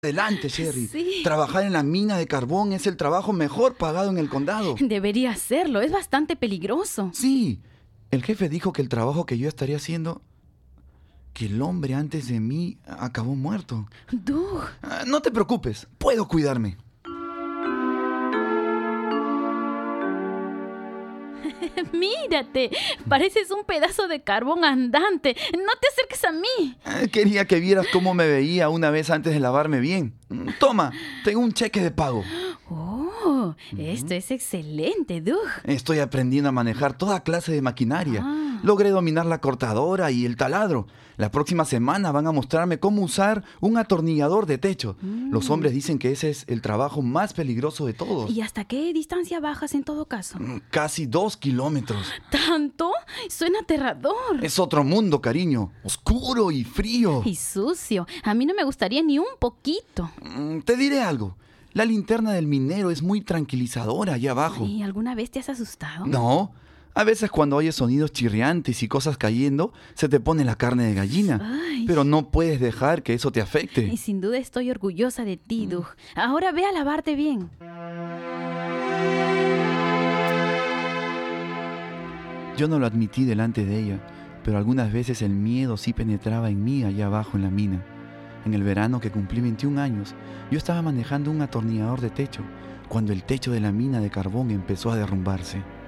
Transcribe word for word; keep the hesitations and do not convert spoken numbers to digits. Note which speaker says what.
Speaker 1: Adelante, Sherry.
Speaker 2: Sí.
Speaker 1: Trabajar en la mina de carbón es el trabajo mejor pagado en el condado.
Speaker 2: Debería hacerlo, es bastante peligroso.
Speaker 1: Sí, el jefe dijo que el trabajo que yo estaría haciendo, que el hombre antes de mí acabó muerto.
Speaker 2: Doug,
Speaker 1: Ah, no te preocupes, puedo cuidarme.
Speaker 2: mírate, pareces un pedazo de carbón andante. No te acerques a mí.
Speaker 1: Ah, Quería que vieras cómo me veía una vez antes de lavarme bien. Mm, Toma, tengo un cheque de pago.
Speaker 2: Oh, esto es excelente, Doug.
Speaker 1: Estoy aprendiendo a manejar toda clase de maquinaria.
Speaker 2: Ah.
Speaker 1: Logré dominar la cortadora y el taladro. La próxima semana van a mostrarme cómo usar un atornillador de techo.
Speaker 2: Mm.
Speaker 1: Los hombres dicen que ese es el trabajo más peligroso de todos.
Speaker 2: ¿Y hasta qué distancia bajas en todo caso?
Speaker 1: Mm, Casi dos kilómetros.
Speaker 2: ¿Tanto? Suena aterrador.
Speaker 1: Es otro mundo, cariño. Oscuro y frío.
Speaker 2: Y sucio. A mí no me gustaría ni un poquito.
Speaker 1: Mm, Te diré algo. La linterna del minero es muy tranquilizadora allá abajo.
Speaker 2: ¿Y alguna vez te has asustado?
Speaker 1: No. A veces cuando oyes sonidos chirriantes y cosas cayendo, se te pone la carne de gallina.
Speaker 2: Ay.
Speaker 1: Pero no puedes dejar que eso te
Speaker 2: Y
Speaker 1: afecte.
Speaker 2: sin duda estoy orgullosa de ti, Doug. Ahora ve a lavarte bien.
Speaker 1: Yo no lo admití delante de ella, pero algunas veces el miedo sí penetraba en mí allá abajo en la mina. En el verano que cumplí veintiún años, yo estaba manejando un atornillador de techo, cuando el techo de la mina de carbón empezó a derrumbarse.